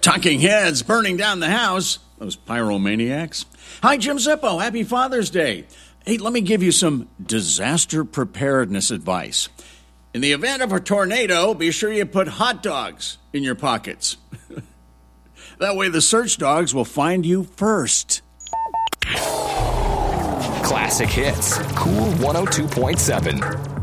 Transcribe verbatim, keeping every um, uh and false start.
Talking heads burning down the house. Those pyromaniacs. Hi, Jim Zippo. Happy Father's Day. Hey, let me give you some disaster preparedness advice. In the event of a tornado, be sure you put hot dogs in your pockets. That way the search dogs will find you first. Classic Hits. Cool one oh two point seven.